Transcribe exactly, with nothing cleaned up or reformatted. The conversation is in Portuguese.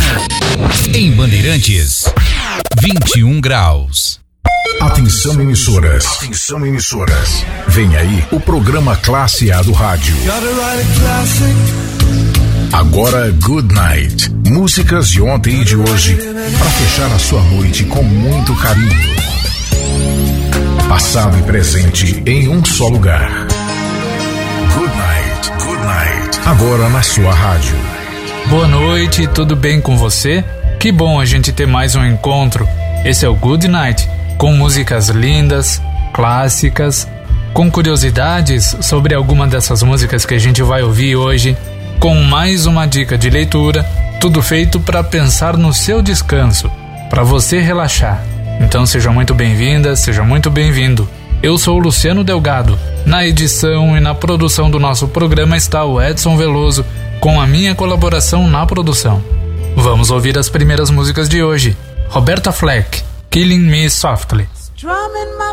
Em Bandeirantes, vinte e um graus. Atenção emissoras, atenção emissoras. Vem aí o programa Classe A do rádio. Agora Good Night, músicas de ontem e de hoje para fechar a sua noite com muito carinho. Passado e presente em um só lugar. Good Night, Good Night, agora na sua rádio. Boa noite, tudo bem com você? Que bom a gente ter mais um encontro. Esse é o Good Night, com músicas lindas, clássicas, com curiosidades sobre alguma dessas músicas que a gente vai ouvir hoje, com mais uma dica de leitura, tudo feito para pensar no seu descanso, para você relaxar. Então seja muito bem-vinda, seja muito bem-vindo. Eu sou o Luciano Delgado. Na edição e na produção do nosso programa está o Edson Veloso, com a minha colaboração na produção. Vamos ouvir as primeiras músicas de hoje. Roberta Fleck, Killing Me Softly.